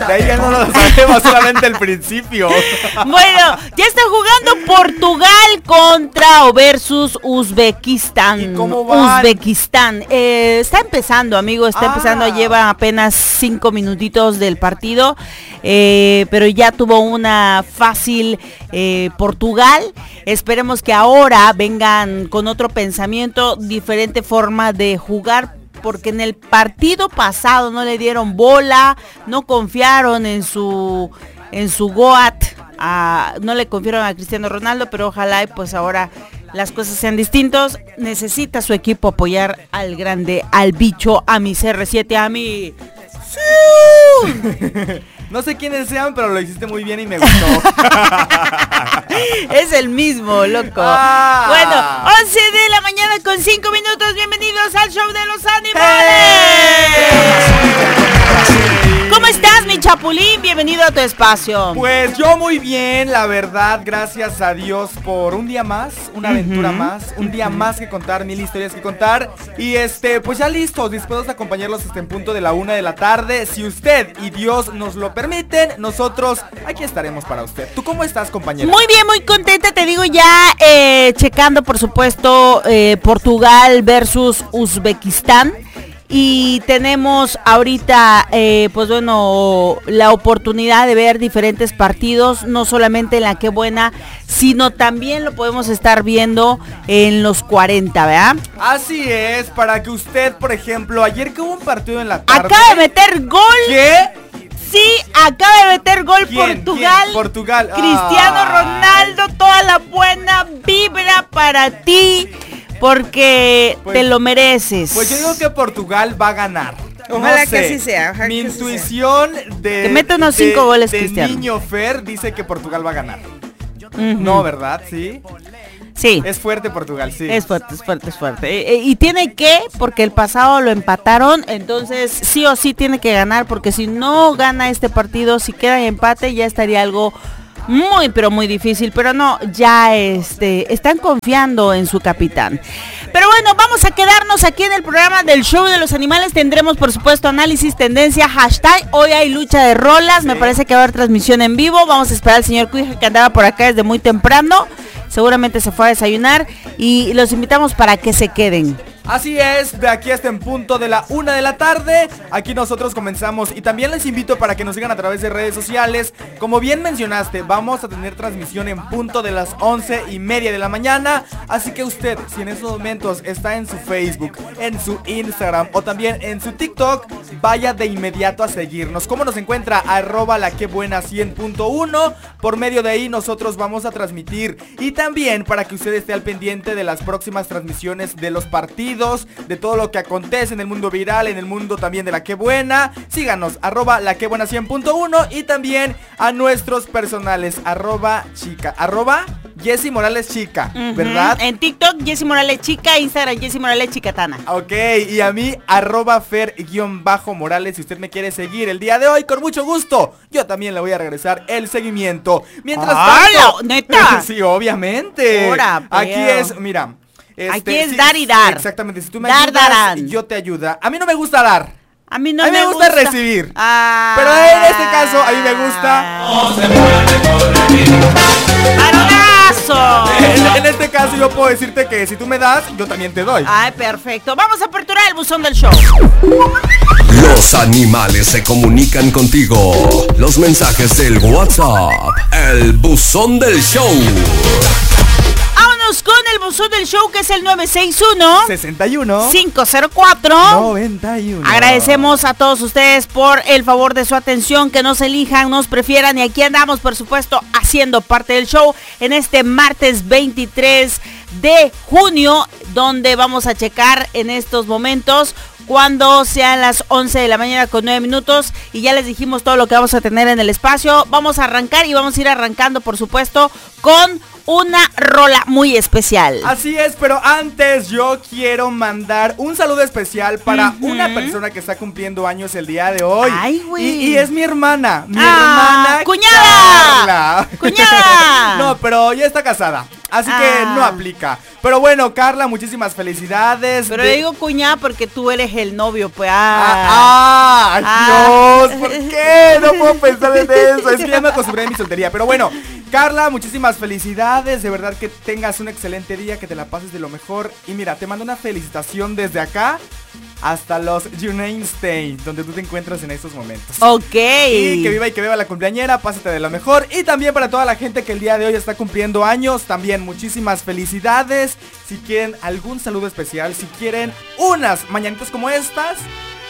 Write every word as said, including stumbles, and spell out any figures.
De ahí ya no lo sabemos, solamente el principio. Bueno, ya está jugando Portugal contra o versus Uzbekistán. ¿Y cómo van? Uzbekistán. Eh, está empezando, amigo, está ah. empezando, lleva apenas cinco minutitos del partido, eh, pero ya tuvo una fácil eh, Portugal. Esperemos que ahora vengan con otro pensamiento, diferente forma de jugar, porque en el partido pasado no le dieron bola, no confiaron en su en su Goat, a, no le confiaron a Cristiano Ronaldo, pero ojalá y pues ahora las cosas sean distintos. Necesita su equipo apoyar al grande, al bicho, a mi C R siete, a mi... ¡Sí! No sé quiénes sean, pero lo hiciste muy bien y me gustó. Es el mismo, loco. Ah. Bueno, once de la mañana con cinco minutos. Bienvenidos al show de los animales. Hey. ¿Cómo estás, mi chapulín? Bienvenido a tu espacio. Pues yo muy bien, la verdad. Gracias a Dios por un día más, una aventura uh-huh. más, un día uh-huh. más que contar, mil historias que contar. Y este, pues ya listos, dispuestos a acompañarlos hasta en punto de la una de la tarde. Si usted y Dios nos lo permiten, nosotros aquí estaremos para usted. ¿Tú cómo estás, compañera? Muy bien, muy contenta, te digo ya, eh, checando por supuesto eh, Portugal versus Uzbekistán. Y tenemos ahorita, eh, pues bueno, la oportunidad de ver diferentes partidos, no solamente en la Qué Buena, sino también lo podemos estar viendo en los cuarenta, ¿verdad? Así es, para que usted, por ejemplo, ayer que hubo un partido en la tarde... Acaba de meter gol. ¿Qué? Sí, acaba de meter gol ¿Quién? Portugal. ¿Quién? Portugal. Cristiano Ronaldo, toda la buena vibra para ti. Porque pues, te lo mereces. Pues yo digo que Portugal va a ganar. Ojalá no que así sea. Mi que intuición sea. de que mete unos cinco de, goles de Cristiano. Niño Fer dice que Portugal va a ganar. Uh-huh. No, ¿verdad? Sí. Sí. Es fuerte Portugal, sí. Es fuerte, es fuerte, es fuerte. Y, y tiene que, porque el pasado lo empataron, entonces sí o sí tiene que ganar, porque si no gana este partido, si queda en empate, ya estaría algo muy, pero muy difícil. Pero no, ya este, están confiando en su capitán. Pero bueno, vamos a quedarnos aquí en el programa del show de los animales. Tendremos, por supuesto, análisis, tendencia, hashtag. Hoy hay lucha de rolas, sí. Me parece que va a haber transmisión en vivo. Vamos a esperar al señor Cuija, que andaba por acá desde muy temprano. Seguramente se fue a desayunar y los invitamos para que se queden. Así es, de aquí hasta en punto de la una de la tarde, aquí nosotros comenzamos. Y también les invito para que nos sigan a través de redes sociales. Como bien mencionaste, vamos a tener transmisión en punto de las once y media de la mañana. Así que usted, si en estos momentos está en su Facebook, en su Instagram o también en su TikTok, vaya de inmediato a seguirnos. ¿Cómo nos encuentra? Arroba la que buena cien punto uno. Por medio de ahí nosotros vamos a transmitir. Y también para que usted esté al pendiente de las próximas transmisiones de los partidos, de todo lo que acontece en el mundo viral, en el mundo también de la Qué Buena. Síganos, arroba la que buena cien punto uno. Y también a nuestros personales, arroba chica, arroba Jessy Morales Chica, uh-huh. ¿verdad? En TikTok, Jessy Morales Chica, Instagram, Jessy Morales Chicatana. Ok, y a mí, arroba Fer-Morales, si usted me quiere seguir el día de hoy, con mucho gusto, yo también le voy a regresar el seguimiento. Mientras tanto... ¿Neta? Sí, obviamente. Ahora, aquí es, mira... Este, aquí es sí, dar y dar. Exactamente, si tú me dar, ayudas, darán. yo te ayuda. A mí no me gusta dar. A mí no a mí me, me gusta, gusta recibir. Ah, pero en este caso, a mí me gusta. Oh, se ¡Baronazo! En, en este caso yo puedo decirte que si tú me das, yo también te doy. Ay, perfecto. Vamos a aperturar el buzón del show. Los animales se comunican contigo. Los mensajes del WhatsApp. El buzón del show. Vámonos con el buzón del show, que es el nueve seis uno, sesenta y uno, cinco cero cuatro, noventa y uno. Agradecemos a todos ustedes por el favor de su atención, que nos elijan, nos prefieran, y aquí andamos, por supuesto, haciendo parte del show en este martes veintitrés de junio, donde vamos a checar en estos momentos cuando sean las once de la mañana con nueve minutos, y ya les dijimos todo lo que vamos a tener en el espacio. Vamos a arrancar y vamos a ir arrancando, por supuesto, con una rola muy especial. Así es, pero antes yo quiero mandar un saludo especial para uh-huh. una persona que está cumpliendo años el día de hoy. Ay, güey. Y, y es mi hermana, mi ah, hermana ¡cuñada! Carla. ¡Cuñada! No, pero ya está casada, así ah. que no aplica. Pero bueno, Carla, muchísimas felicidades. Pero de... le digo cuñada porque tú eres el novio, pues. Ah, ah, ah. Dios, ¿por qué? No puedo pensar en eso. Es que ya me acostumbré a mi soltería. Pero bueno, Carla, muchísimas felicidades. De verdad que tengas un excelente día, que te la pases de lo mejor. Y mira, te mando una felicitación desde acá hasta los United States, donde tú te encuentras en estos momentos. Ok. Y que viva y que viva la cumpleañera, pásate de lo mejor. Y también para toda la gente que el día de hoy está cumpliendo años, también muchísimas felicidades. Si quieren algún saludo especial, si quieren unas mañanitas como estas,